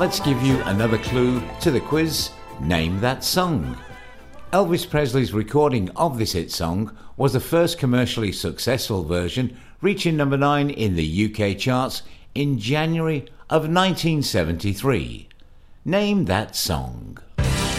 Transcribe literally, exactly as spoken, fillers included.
let's give you another clue to the quiz. Name that song. Elvis Presley's recording of this hit song was the first commercially successful version, reaching number nine in the U K charts in January of nineteen seventy-three. Name that song.